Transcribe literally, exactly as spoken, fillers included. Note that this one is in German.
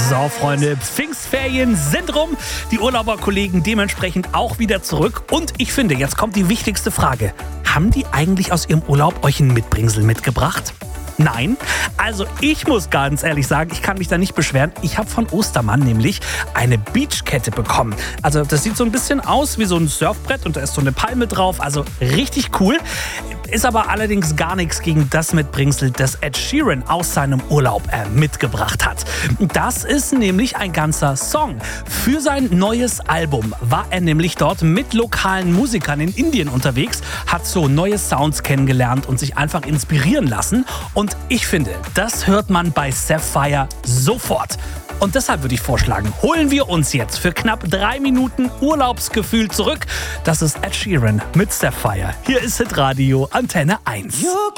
So, Freunde, Pfingstferien sind rum. Die Urlauberkollegen dementsprechend auch wieder zurück. Und ich finde, jetzt kommt die wichtigste Frage. Haben die eigentlich aus ihrem Urlaub euch ein Mitbringsel mitgebracht? Nein, also ich muss ganz ehrlich sagen, ich kann mich da nicht beschweren. Ich habe von Ostermann nämlich eine Beachkette bekommen. Also das sieht so ein bisschen aus wie so ein Surfbrett und da ist so eine Palme drauf. Also richtig cool. Ist aber allerdings gar nichts gegen das Mitbringsel, das Ed Sheeran aus seinem Urlaub äh, mitgebracht hat. Das ist nämlich ein ganzer Song. Für sein neues Album war er nämlich dort mit lokalen Musikern in Indien unterwegs, hat so neue Sounds kennengelernt und sich einfach inspirieren lassen. Und ich finde, das hört man bei Sapphire sofort. Und deshalb würde ich vorschlagen, holen wir uns jetzt für knapp drei Minuten Urlaubsgefühl zurück. Das ist Ed Sheeran mit Sapphire. Hier ist Hitradio Antenne eins.